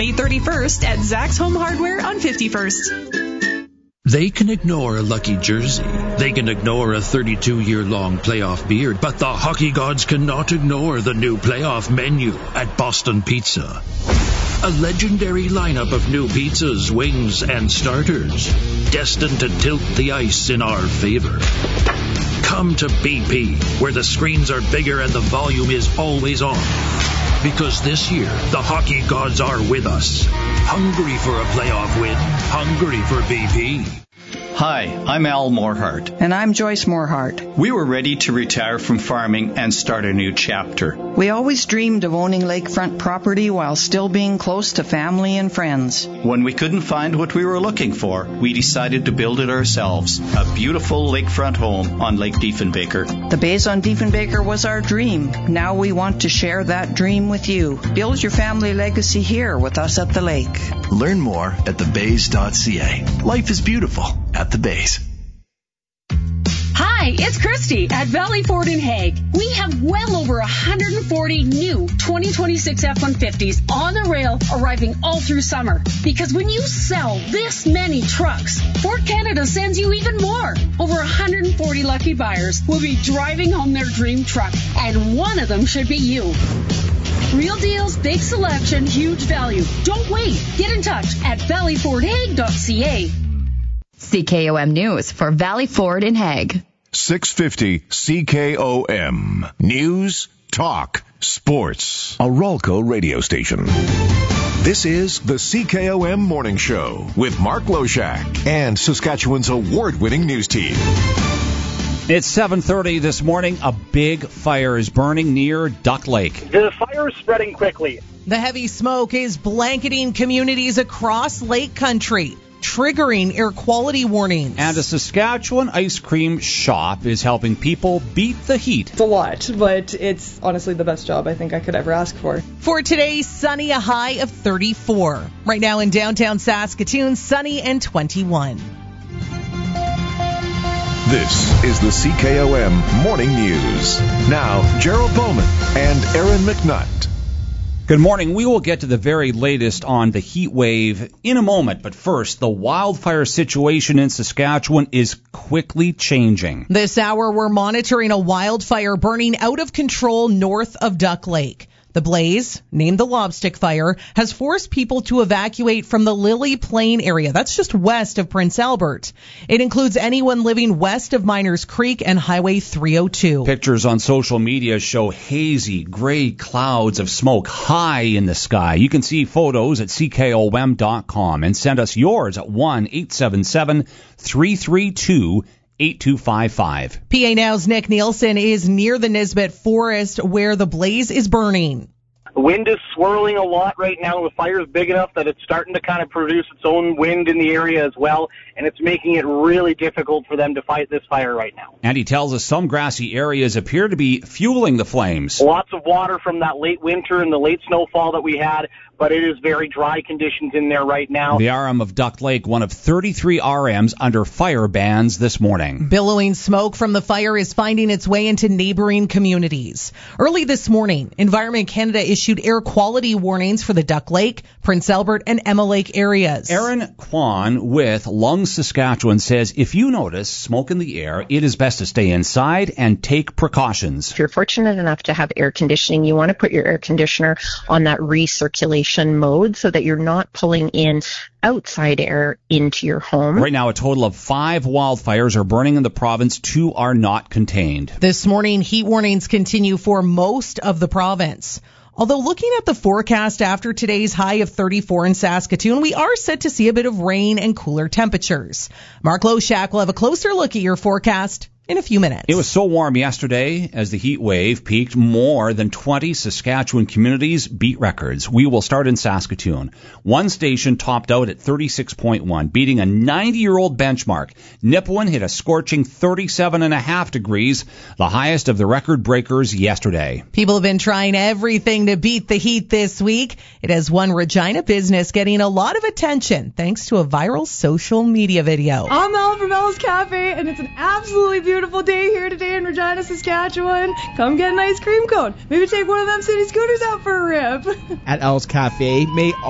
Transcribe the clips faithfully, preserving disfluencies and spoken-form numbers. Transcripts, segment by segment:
May thirty-first at Zach's Home Hardware on fifty-first. They can ignore a lucky jersey. They can ignore a thirty-two-year-long playoff beard. But the hockey gods cannot ignore the new playoff menu at Boston Pizza. A legendary lineup of new pizzas, wings, and starters, destined to tilt the ice in our favor. Come to B P, where the screens are bigger and the volume is always on. Because this year, the hockey gods are with us. Hungry for a playoff win. Hungry for B P. Hi, I'm Al Morehart. And I'm Joyce Morehart. We were ready to retire from farming and start a new chapter. We always dreamed of owning lakefront property while still being close to family and friends. When we couldn't find what we were looking for, we decided to build it ourselves. A beautiful lakefront home on Lake Diefenbaker. The Bays on Diefenbaker was our dream. Now we want to share that dream with you. Build your family legacy here with us at the lake. Learn more at the bays dot c a. Life is beautiful at the Bays. Hi, it's Christy at Valley Ford in Hague. We have well over one hundred forty new twenty twenty-six F one fifties on the rail arriving all through summer. Because when you sell this many trucks, Ford Canada sends you even more. Over one hundred forty lucky buyers will be driving home their dream truck, and one of them should be you. Real deals, big selection, huge value. Don't wait. Get in touch at valley ford hague dot c a. C K O M News for Valley Ford in Hague. six fifty C K O M. News, talk, sports. A Rolco radio station. This is the C K O M Morning Show with Mark Loshak and Saskatchewan's award-winning news team. It's seven thirty this morning. A big fire is burning near Duck Lake. The fire is spreading quickly. The heavy smoke is blanketing communities across Lake Country, triggering air quality warnings. And a Saskatchewan ice cream shop is helping people beat the heat. It's a lot, but it's honestly the best job I think I could ever ask for. For today, sunny, a high of thirty-four. Right now in downtown Saskatoon, sunny and twenty-one. This is the C K O M Morning News. Now, Gerald Bowman and Aaron McNutt. Good morning. We will get to the very latest on the heat wave in a moment. But first, the wildfire situation in Saskatchewan is quickly changing. This hour, we're monitoring a wildfire burning out of control north of Duck Lake. The blaze, named the Lobstick Fire, has forced people to evacuate from the Lily Plain area. That's just west of Prince Albert. It includes anyone living west of Miners Creek and Highway three oh two. Pictures on social media show hazy, gray clouds of smoke high in the sky. You can see photos at C K O M dot com and send us yours at one eight seven seven, three three two, eight two five five. P A Now's Nick Nielsen is near the Nisbet Forest where the blaze is burning. The wind is swirling a lot right now. The fire is big enough that it's starting to kind of produce its own wind in the area as well, and it's making it really difficult for them to fight this fire right now. And he tells us some grassy areas appear to be fueling the flames. Lots of water from that late winter and the late snowfall that we had, but it is very dry conditions in there right now. The R M of Duck Lake, one of thirty-three R Ms under fire bans this morning. Billowing smoke from the fire is finding its way into neighboring communities. Early this morning, Environment Canada issued air quality warnings for the Duck Lake, Prince Albert, and Emma Lake areas. Aaron Kwan with Lungs Saskatchewan says if you notice smoke in the air, it is best to stay inside and take precautions. If you're fortunate enough to have air conditioning, you want to put your air conditioner on that recirculation mode so that you're not pulling in outside air into your home. Right now, a total of five wildfires are burning in the province. Two are not contained. This morning, heat warnings continue for most of the province. Although looking at the forecast after today's high of thirty-four in Saskatoon, we are set to see a bit of rain and cooler temperatures. Mark Loshak will have a closer look at your forecast in a few minutes. It was so warm yesterday as the heat wave peaked. More than twenty Saskatchewan communities beat records. We will start in Saskatoon. One station topped out at thirty-six point one, beating a ninety-year-old benchmark. Nipawin hit a scorching thirty-seven point five degrees, the highest of the record breakers yesterday. People have been trying everything to beat the heat this week. It has one Regina business getting a lot of attention thanks to a viral social media video. I'm Mel from Mel's Cafe, and it's an absolutely beautiful Beautiful day here today in Regina, Saskatchewan. Come get an ice cream cone. Maybe take one of them city scooters out for a rip. At Elle's Cafe, may always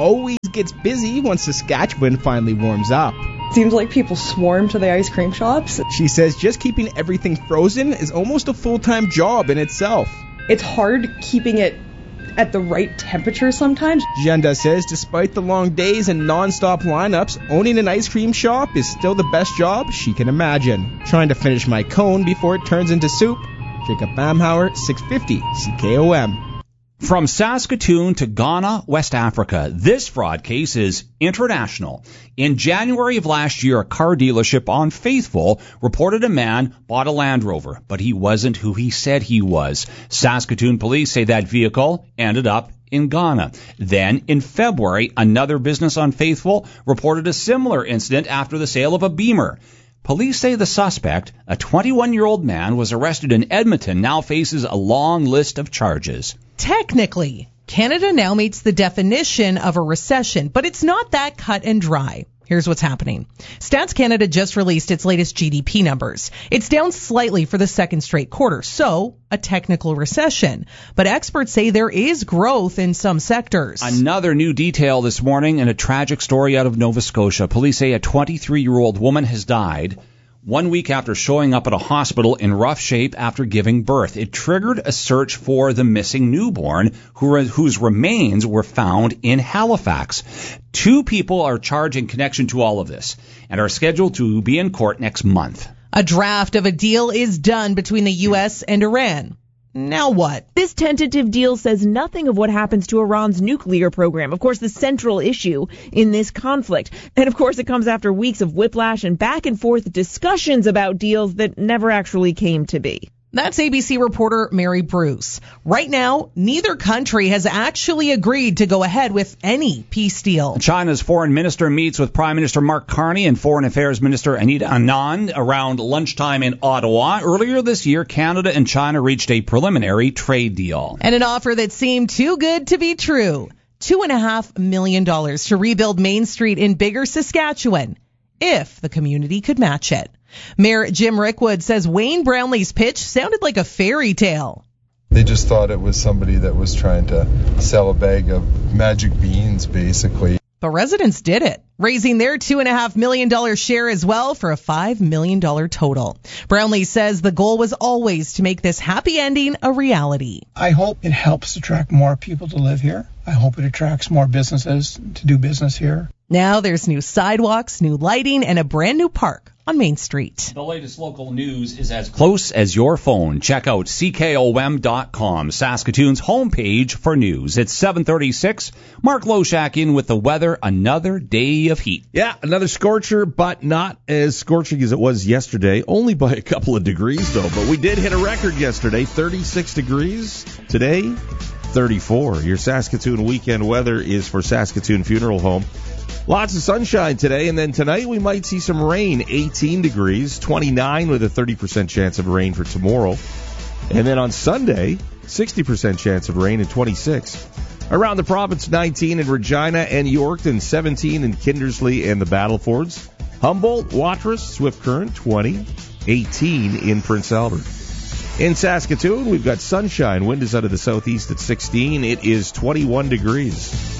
gets busy once Saskatchewan finally warms up. Seems like people swarm to the ice cream shops. She says just keeping everything frozen is almost a full-time job in itself. It's hard keeping it at the right temperature sometimes. Jenda says despite the long days and non-stop lineups, owning an ice cream shop is still the best job she can imagine. Trying to finish my cone before it turns into soup. Jacob Bamhauer, six fifty C K O M. From Saskatoon to Ghana, West Africa, this fraud case is international. In January of last year, a car dealership on Faithful reported a man bought a Land Rover, but he wasn't who he said he was. Saskatoon police say that vehicle ended up in Ghana. Then, in February, another business on Faithful reported a similar incident after the sale of a Beamer. Police say the suspect, a twenty-one-year-old man, was arrested in Edmonton, now faces a long list of charges. Technically, Canada now meets the definition of a recession, but it's not that cut and dry. Here's what's happening. Stats Canada just released its latest G D P numbers. It's down slightly for the second straight quarter, so a technical recession. But experts say there is growth in some sectors. Another new detail this morning in a tragic story out of Nova Scotia. Police say a twenty-three-year-old woman has died one week after showing up at a hospital in rough shape after giving birth. It triggered a search for the missing newborn who, whose remains were found in Halifax. Two people are charged in connection to all of this and are scheduled to be in court next month. A draft of a deal is done between the U S and Iran. Now what? This tentative deal says nothing of what happens to Iran's nuclear program. Of course, the central issue in this conflict. And of course, it comes after weeks of whiplash and back and forth discussions about deals that never actually came to be. That's A B C reporter Mary Bruce. Right now, neither country has actually agreed to go ahead with any peace deal. China's foreign minister meets with Prime Minister Mark Carney and Foreign Affairs Minister Anita Anand around lunchtime in Ottawa. Earlier this year, Canada and China reached a preliminary trade deal. And an offer that seemed too good to be true. Two and a half million dollars to rebuild Main Street in Biggar, Saskatchewan, if the community could match it. Mayor Jim Rickwood says Wayne Brownlee's pitch sounded like a fairy tale. They just thought it was somebody that was trying to sell a bag of magic beans, basically. But residents did it, raising their two and a half million dollar share as well for a five million dollars total. Brownlee says the goal was always to make this happy ending a reality. I hope it helps attract more people to live here. I hope it attracts more businesses to do business here. Now there's new sidewalks, new lighting, and a brand new park on Main Street. The latest local news is as close as your phone. Check out C K O M dot com, Saskatoon's homepage for news. It's seven thirty-six. Mark Loshak in with the weather. Another day of heat. Yeah, another scorcher, but not as scorching as it was yesterday. Only by a couple of degrees, though. But we did hit a record yesterday, thirty-six degrees. Today, thirty-four. Your Saskatoon weekend weather is for Saskatoon Funeral Home. Lots of sunshine today, and then tonight we might see some rain, eighteen degrees, twenty-nine with a thirty percent chance of rain for tomorrow. And then on Sunday, sixty percent chance of rain and twenty-six. Around the province, nineteen in Regina and Yorkton, seventeen in Kindersley and the Battlefords. Humboldt, Watrous, Swift Current, twenty, eighteen in Prince Albert. In Saskatoon, we've got sunshine. Wind is out of the southeast at sixteen. It is twenty-one degrees.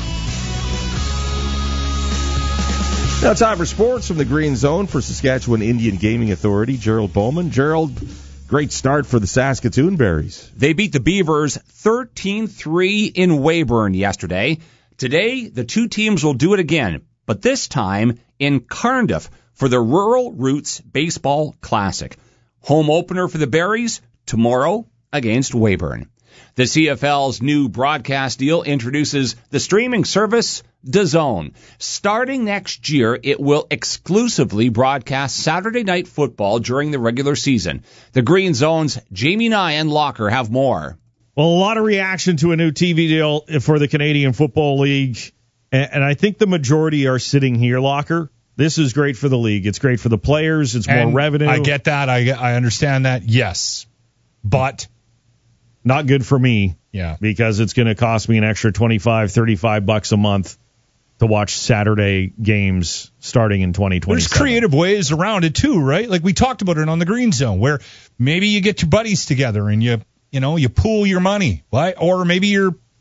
Now time for sports from the Green Zone for Saskatchewan Indian Gaming Authority. Gerald Bowman. Gerald, great start for the Saskatoon Berries. They beat the Beavers thirteen three in Weyburn yesterday. Today, the two teams will do it again, but this time in Cardiff for the Rural Roots Baseball Classic. Home opener for the Berries tomorrow against Weyburn. The C F L's new broadcast deal introduces the streaming service DAZN. Starting next year, it will exclusively broadcast Saturday Night Football during the regular season. The Green Zone's Jamie Nye and Locker have more. Well, a lot of reaction to a new T V deal for the Canadian Football League, and I think the majority are sitting here, Locker. This is great for the league. It's great for the players. It's and more revenue. I get that. I, I understand that. Yes. But not good for me. Yeah. Because it's going to cost me an extra twenty-five, thirty-five bucks a month to watch Saturday games starting in twenty twenty. There's creative ways around it too, right? Like we talked about it on the Green Zone, where maybe you get your buddies together and you, you know, you pool your money, right? Or maybe you're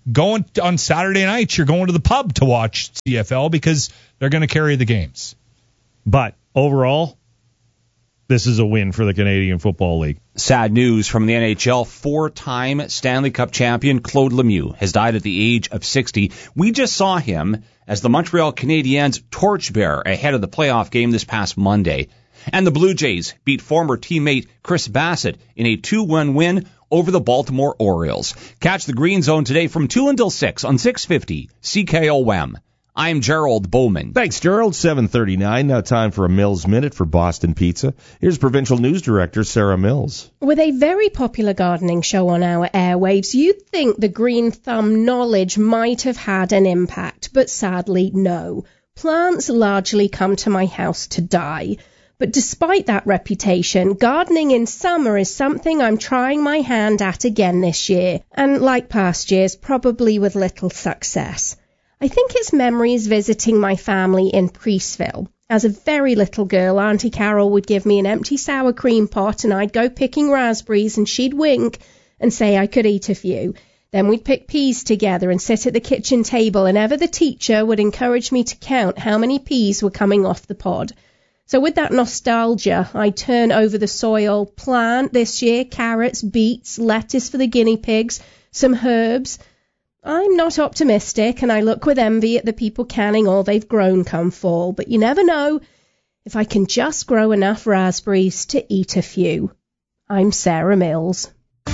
going on Saturday nights, you're going to the pub to watch C F L because they're going to carry the games. But overall, this is a win for the Canadian Football League. Sad news from the N H L. Four-time Stanley Cup champion Claude Lemieux has died at the age of sixty. We just saw him as the Montreal Canadiens torchbearer ahead of the playoff game this past Monday. And the Blue Jays beat former teammate Chris Bassett in a two one win over the Baltimore Orioles. Catch the Green Zone today from two until six on six fifty C K O M. I'm Gerald Bowman. Thanks, Gerald. seven thirty-nine. Now time for a Mills Minute for Boston Pizza. Here's Provincial News Director Sarah Mills. With a very popular gardening show on our airwaves, you'd think the Green Thumb knowledge might have had an impact, but sadly, no. Plants largely come to my house to die. But despite that reputation, gardening in summer is something I'm trying my hand at again this year, and like past years, probably with little success. I think it's memories visiting my family in Priestville. As a very little girl, Auntie Carol would give me an empty sour cream pot and I'd go picking raspberries and she'd wink and say I could eat a few. Then we'd pick peas together and sit at the kitchen table, and ever the teacher would encourage me to count how many peas were coming off the pod. So with that nostalgia, I'd turn over the soil, plant this year carrots, beets, lettuce for the guinea pigs, some herbs. I'm not optimistic, and I look with envy at the people canning all they've grown come fall, but you never know if I can just grow enough raspberries to eat a few. I'm Sarah Mills.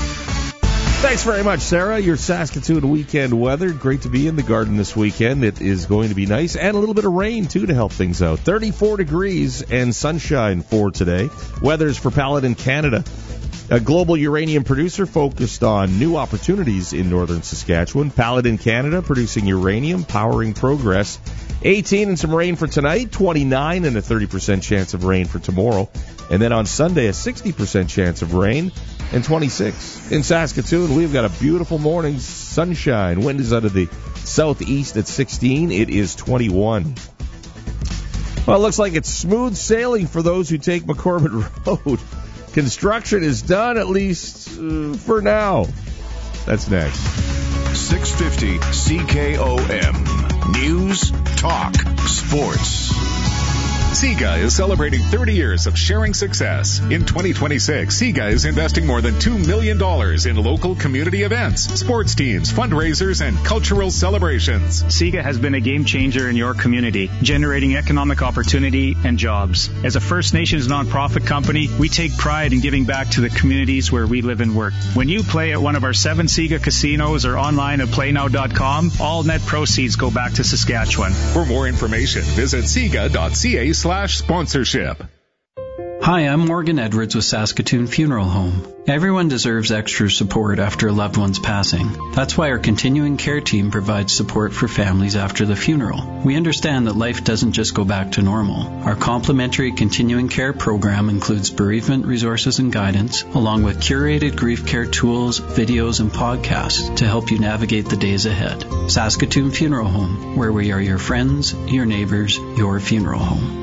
Thanks very much, Sarah. Your Saskatoon weekend weather. Great to be in the garden this weekend. It is going to be nice, and a little bit of rain, too, to help things out. thirty-four degrees and sunshine for today. Weather's for Paladin Canada. A global uranium producer focused on new opportunities in northern Saskatchewan. Paladin Canada producing uranium, powering progress. eighteen and some rain for tonight, twenty-nine and a thirty percent chance of rain for tomorrow. And then on Sunday, a sixty percent chance of rain and twenty-six. In Saskatoon, we've got a beautiful morning, sunshine. Wind is out of the southeast at sixteen. It is twenty-one. Well, it looks like it's smooth sailing for those who take McCormick Road. Construction is done, at least uh, for now. That's next. six fifty C K O M. News, Talk, Sports. SIGA is celebrating thirty years of sharing success. In twenty twenty-six, SIGA is investing more than two million dollars in local community events, sports teams, fundraisers, and cultural celebrations. SIGA has been a game changer in your community, generating economic opportunity and jobs. As a First Nations nonprofit company, we take pride in giving back to the communities where we live and work. When you play at one of our seven SIGA casinos or online at play now dot com, all net proceeds go back to Saskatchewan. For more information, visit siga dot c a slash sponsorship. Hi, I'm Morgan Edwards with Saskatoon Funeral Home. Everyone deserves extra support after a loved one's passing. That's why our continuing care team provides support for families after the funeral. We understand that life doesn't just go back to normal. Our complimentary continuing care program includes bereavement resources and guidance, along with curated grief care tools, videos, and podcasts to help you navigate the days ahead. Saskatoon Funeral Home, where we are your friends, your neighbors, your funeral home.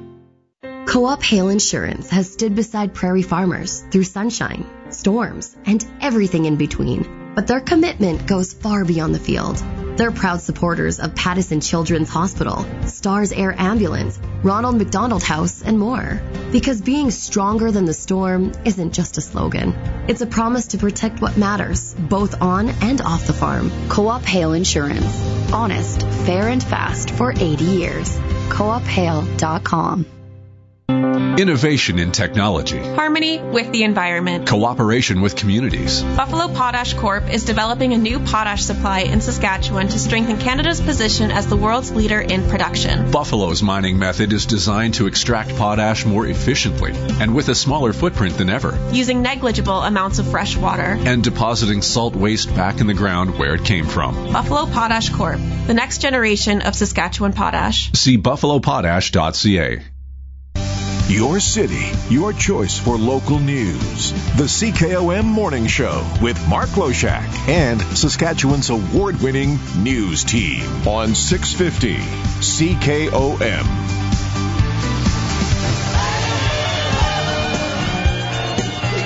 Co-op Hail Insurance has stood beside prairie farmers through sunshine, storms, and everything in between. But their commitment goes far beyond the field. They're proud supporters of Pattison Children's Hospital, Stars Air Ambulance, Ronald McDonald House, and more. Because being stronger than the storm isn't just a slogan. It's a promise to protect what matters, both on and off the farm. Co-op Hail Insurance. Honest, fair, and fast for eighty years. co op hail dot com. Innovation in technology. Harmony with the environment. Cooperation with communities. Buffalo Potash Corp is developing a new potash supply in Saskatchewan to strengthen Canada's position as the world's leader in production. Buffalo's mining method is designed to extract potash more efficiently and with a smaller footprint than ever. Using negligible amounts of fresh water. And depositing salt waste back in the ground where it came from. Buffalo Potash Corp, the next generation of Saskatchewan potash. See buffalo potash dot c a. Your city, your choice for local news. The C K O M Morning Show with Mark Loshak and Saskatchewan's award-winning news team on six fifty C K O M. We got the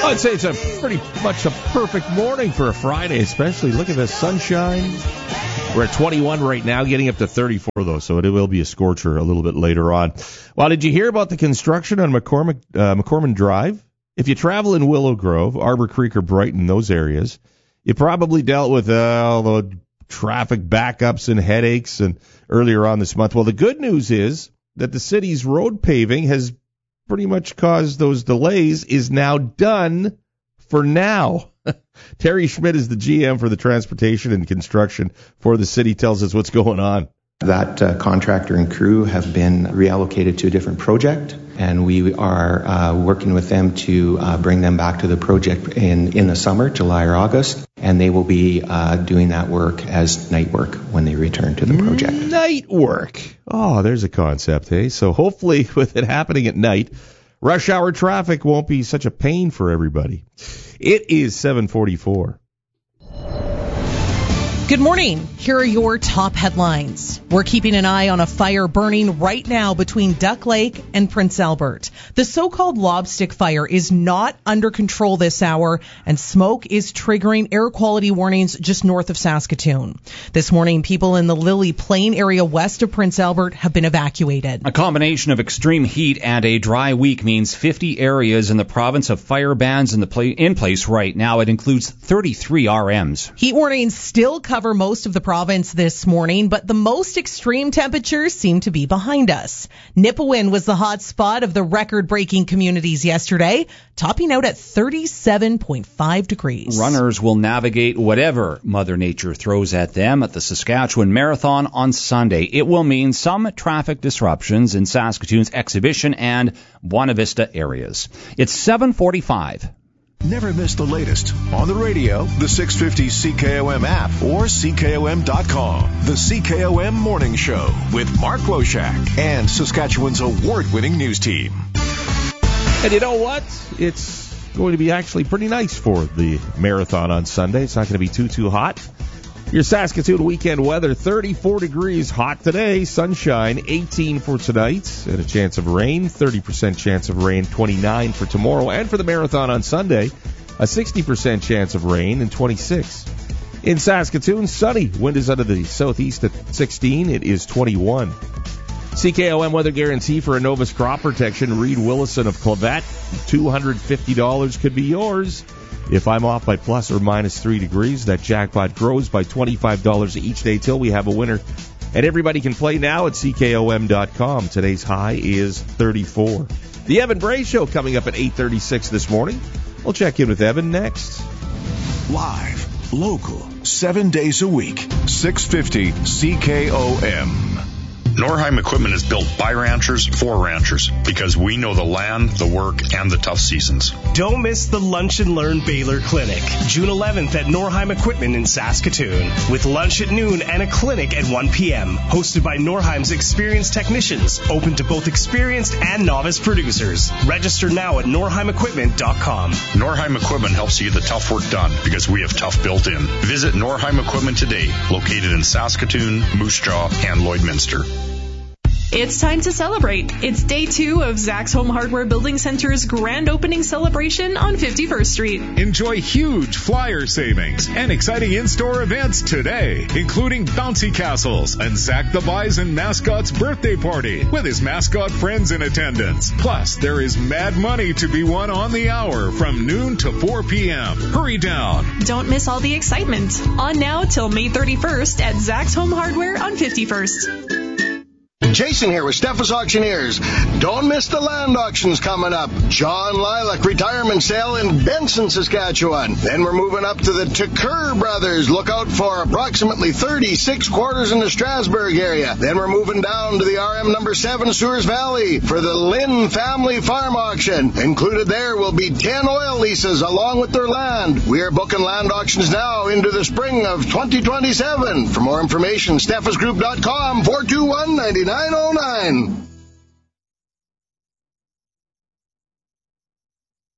I'd say it's a pretty much a perfect morning for a Friday, especially. Look at the sunshine. We're at twenty-one right now, getting up to thirty-four, though, so it will be a scorcher a little bit later on. Well, did you hear about the construction on McCormick, uh, McCormick Drive? If you travel in Willow Grove, Arbor Creek, or Brighton, those areas, you probably dealt with uh, all the traffic backups and headaches and earlier on this month. Well, the good news is that the city's road paving has pretty much caused those delays, is now done for now. Terry Schmidt is the G M for the transportation and construction for the city, tells us what's going on. That uh, contractor and crew have been reallocated to a different project, and we are uh, working with them to uh, bring them back to the project in, in the summer, July or August, and they will be uh, doing that work as night work when they return to the project. Night work. Oh, there's a concept, hey? So hopefully with it happening at night, rush hour traffic won't be such a pain for everybody. It is seven forty-four. Good morning. Here are your top headlines. We're keeping an eye on a fire burning right now between Duck Lake and Prince Albert. The so-called lobstick fire is not under control this hour, and smoke is triggering air quality warnings just north of Saskatoon. This morning, people in the Lily Plain area west of Prince Albert have been evacuated. A combination of extreme heat and a dry week means fifty areas in the province have fire bans in, the pla- in place right now. It includes thirty-three R Ms. Heat warnings still cover most of the province this morning, but the most extreme temperatures seem to be behind us. Nipawin was the hot spot of the record-breaking communities yesterday, topping out at thirty-seven point five degrees. Runners will navigate whatever Mother Nature throws at them at the Saskatchewan Marathon on Sunday. It will mean some traffic disruptions in Saskatoon's Exhibition and Buena Vista areas. It's seven forty-five. Never miss the latest on the radio, the six fifty C K O M app, or C K O M dot com. The C K O M Morning Show with Mark Loshak and Saskatchewan's award-winning news team. And you know what? It's going to be actually pretty nice for the marathon on Sunday. It's not going to be too, too hot. Your Saskatoon weekend weather, thirty-four degrees, hot today, sunshine, eighteen for tonight, and a chance of rain, thirty percent chance of rain, twenty-nine for tomorrow, and for the marathon on Sunday, a sixty percent chance of rain, and twenty-six. In Saskatoon, sunny, wind is out of the southeast at sixteen, it is twenty-one. C K O M weather guarantee for Innovus crop protection, Reed Willison of Clavet, two hundred fifty dollars could be yours. If I'm off by plus or minus three degrees, that jackpot grows by twenty-five dollars each day till we have a winner. And everybody can play now at C K O M dot com. Today's high is thirty-four. The Evan Bray Show coming up at eight thirty-six this morning. We'll check in with Evan next. Live, local, seven days a week, six fifty C K O M. Norheim Equipment is built by ranchers for ranchers because we know the land, the work, and the tough seasons. Don't miss the Lunch and Learn Baylor Clinic, June eleventh at Norheim Equipment in Saskatoon, with lunch at noon and a clinic at one p.m. Hosted by Norheim's experienced technicians, open to both experienced and novice producers. Register now at norheim equipment dot com. Norheim Equipment helps you get the tough work done because we have tough built in. Visit Norheim Equipment today, located in Saskatoon, Moose Jaw, and Lloydminster. It's time to celebrate. It's day two of Zach's Home Hardware Building Center's grand opening celebration on fifty-first Street. Enjoy huge flyer savings and exciting in-store events today, including bouncy castles and Zach the Bison mascot's birthday party with his mascot friends in attendance. Plus, there is mad money to be won on the hour from noon to four p.m. Hurry down. Don't miss all the excitement. On now till May thirty-first at Zach's Home Hardware on fifty-first. Jason here with Steffes Auctioneers. Don't miss the land auctions coming up. John Lilac retirement sale in Benson, Saskatchewan. Then we're moving up to the Tucker Brothers. Look out for approximately thirty-six quarters in the Strasbourg area. Then we're moving down to the R M number seven Sewers Valley for the Lynn Family Farm Auction. Included there will be ten oil leases along with their land. We are booking land auctions now into the spring of twenty twenty-seven. For more information, steffes group dot com, four two one, nine nine oh nine.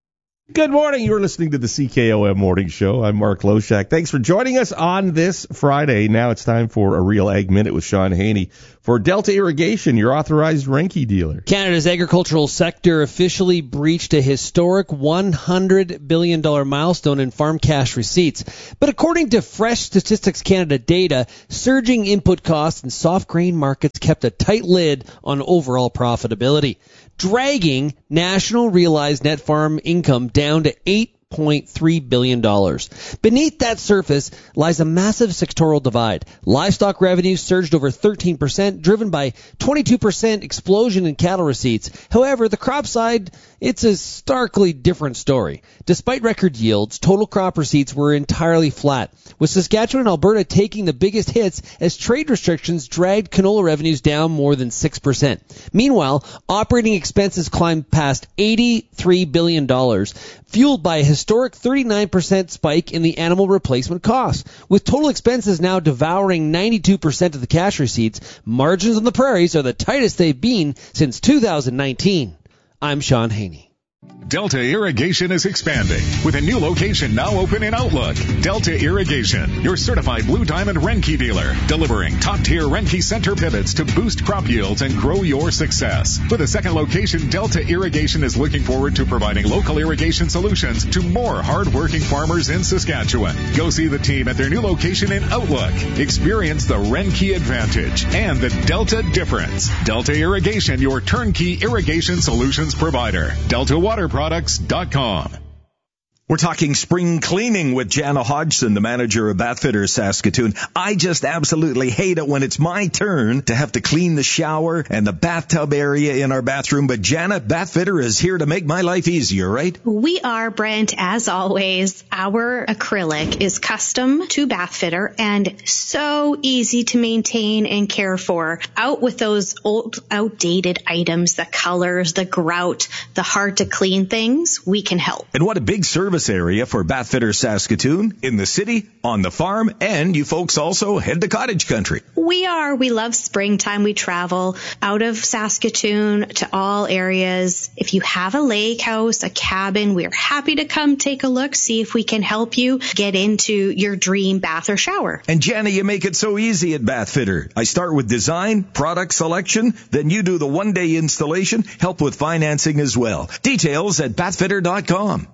Good morning. You're listening to the C K O M Morning Show. I'm Mark Loshak. Thanks for joining us on this Friday. Now it's time for a Real Ag Minute with Sean Haney for Delta Irrigation, your authorized Renke dealer. Canada's agricultural sector officially breached a historic one hundred billion dollars milestone in farm cash receipts. But according to Fresh Statistics Canada data, surging input costs and soft grain markets kept a tight lid on overall profitability, dragging national realized net farm income down to eight point three billion dollars. Beneath that surface lies a massive sectoral divide. Livestock revenues surged over thirteen percent, driven by twenty-two percent explosion in cattle receipts. However, the crop side, it's a starkly different story. Despite record yields, total crop receipts were entirely flat, with Saskatchewan and Alberta taking the biggest hits as trade restrictions dragged canola revenues down more than six percent. Meanwhile, operating expenses climbed past eighty-three billion dollars, fueled by a historic thirty-nine percent spike in the animal replacement costs. With total expenses now devouring ninety-two percent of the cash receipts, margins on the prairies are the tightest they've been since two thousand nineteen. I'm Sean Haney. Delta Irrigation is expanding with a new location now open in Outlook. Delta Irrigation, your certified Blue Diamond Renke dealer, delivering top-tier Renke center pivots to boost crop yields and grow your success. With a second location, Delta Irrigation is looking forward to providing local irrigation solutions to more hard-working farmers in Saskatchewan. Go see the team at their new location in Outlook. Experience the Renke advantage and the Delta difference. Delta Irrigation, your turnkey irrigation solutions provider. Delta Water Products dot com. We're talking spring cleaning with Jana Hodgson, the manager of Bathfitters Saskatoon. I just absolutely hate it when it's my turn to have to clean the shower and the bathtub area in our bathroom. But Jana, Bathfitter is here to make my life easier, right? We are, Brent, as always. Our acrylic is custom to Bathfitter and so easy to maintain and care for. Out with those old, outdated items, the colors, the grout, the hard to clean things, we can help. And what a big service area for Bathfitters Saskatoon, in the city, on the farm, and you folks also head to cottage country. We are. We love springtime. We travel out of Saskatoon to all areas. If you have a lake house, a cabin, we're happy to come take a look, see if we can help you get into your dream bath or shower. And Jana, you make it so easy at Bathfitter. I start with design, product selection, then you do the one-day installation, help with financing as well. Details at bathfitter dot com.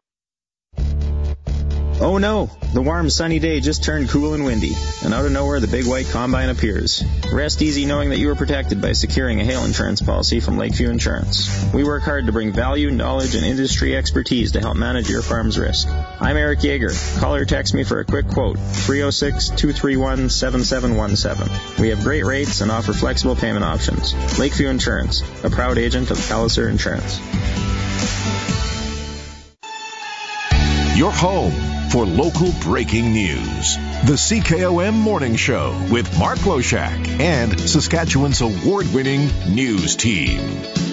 Oh no, the warm sunny day just turned cool and windy, and out of nowhere the big white combine appears. Rest easy knowing that you are protected by securing a hail insurance policy from Lakeview Insurance. We work hard to bring value, knowledge, and industry expertise to help manage your farm's risk. I'm Eric Yeager. Call or text me for a quick quote, three oh six, two three one, seven seven one seven. We have great rates and offer flexible payment options. Lakeview Insurance, a proud agent of Palliser Insurance. Your home for local breaking news. The C K O M Morning Show with Mark Loshak and Saskatchewan's award-winning news team.